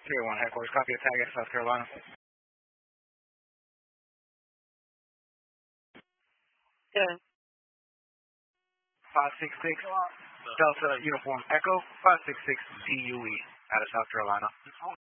Tier 1 headquarters, copy attack at South Carolina. Yeah. 566 Delta Uniform Echo 566 DUE out of South Carolina.